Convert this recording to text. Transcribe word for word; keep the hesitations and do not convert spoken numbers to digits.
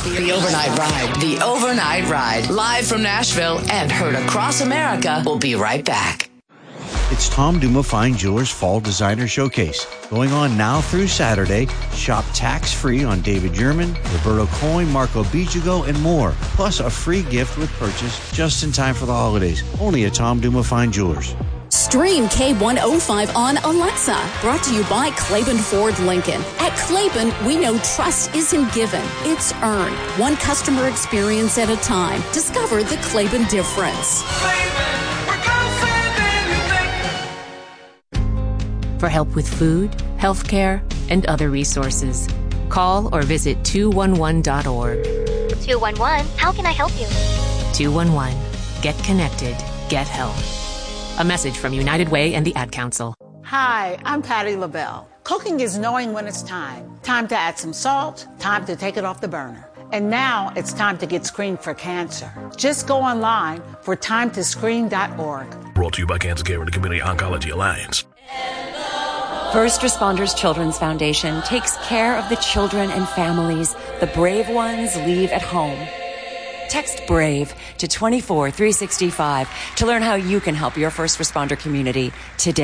The Overnight Ride. The Overnight Ride. Live from Nashville and heard across America. We'll be right back. It's Tom Duma Fine Jewelers Fall Designer Showcase. Going on now through Saturday. Shop tax-free on David German, Roberto Coin, Marco Bijago, and more. Plus a free gift with purchase just in time for the holidays. Only at Tom Duma Fine Jewelers. Stream K one oh five on Alexa. Brought to you by Claiborne Ford Lincoln. At Claiborne, we know trust isn't given, it's earned. One customer experience at a time. Discover the Claiborne difference. Claiborne, we're confident you think. For help with food, healthcare, and other resources, call or visit two one one dot org. two one one, how can I help you? two one one, get connected, get help. A message from United Way and the Ad Council. Hi, I'm Patty LaBelle. Cooking is knowing when it's time. Time to add some salt, time to take it off the burner. And now it's time to get screened for cancer. Just go online for time to screen dot org. Brought to you by Cancer Care and the Community Oncology Alliance. First Responders Children's Foundation takes care of the children and families the brave ones leave at home. Text BRAVE to two four three six five to learn how you can help your first responder community today.